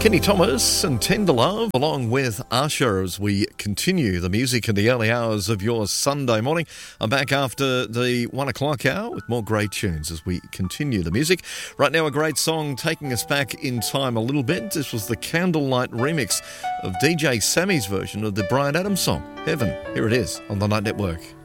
Kenny Thomas and Tender Love, along with Usher, as we continue the music in the early hours of your Sunday morning. I'm back after the 1 o'clock hour with more great tunes as we continue the music. Right now, a great song taking us back in time a little bit. This was the Candlelight remix of DJ Sammy's version of the Bryan Adams song, Heaven. Here it is on the Night Network.